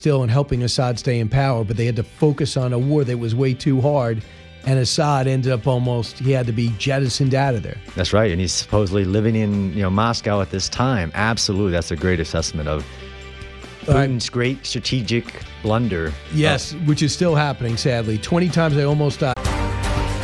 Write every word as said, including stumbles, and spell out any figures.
still in helping Assad stay in power, but they had to focus on a war that was way too hard, and Assad ended up almost, he had to be jettisoned out of there. That's right, and he's supposedly living in you know Moscow at this time. Absolutely, that's a great assessment of Putin's great strategic blunder. Yes, oh. which is still happening, sadly. twenty times I almost died.